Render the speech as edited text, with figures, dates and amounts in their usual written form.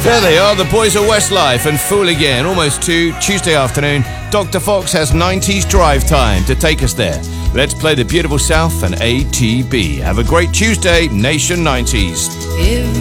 There they are, the boys of Westlife and Fool Again. Almost 2, Tuesday afternoon. Dr. Fox has 90s drive time to take us there. Let's play the beautiful South and ATB. Have a great Tuesday, Nation 90s.